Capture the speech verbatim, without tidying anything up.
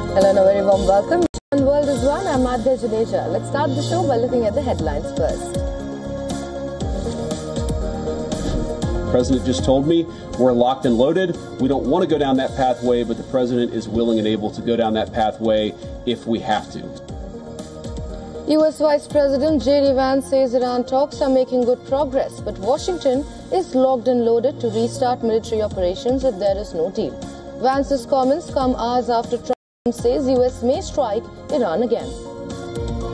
Hello and a very warm welcome. One World is One. I'm Adya Jadeja. Let's start the show by looking at the headlines first. The president just told me we're locked and loaded. We don't want to go down that pathway, but the president is willing and able to go down that pathway if we have to. U S Vice President J D Vance says Iran talks are making good progress, but Washington is locked and loaded to restart military operations if there is no deal. Vance's comments come hours after Trump says U S may strike Iran again.